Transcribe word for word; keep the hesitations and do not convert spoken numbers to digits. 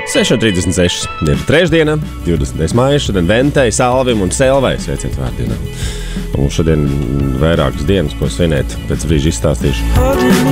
seši trīsdesmit seši. Diena trešdiena, divdesmitais maijs. Šodien Ventei, Salvim un Selvai sveiciens vārdienā. Un šodien vairākas dienas, ko svinēt, pēc brīža izstāstīšu.